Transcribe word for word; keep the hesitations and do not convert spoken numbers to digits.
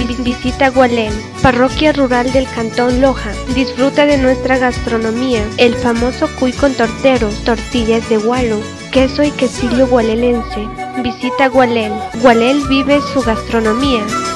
Visita Gualel, parroquia rural del Cantón Loja. Disfruta de nuestra gastronomía, el famoso cuy con torteros, tortillas de gualo, queso y quesillo gualelense. Visita Gualel. Gualel vive su gastronomía.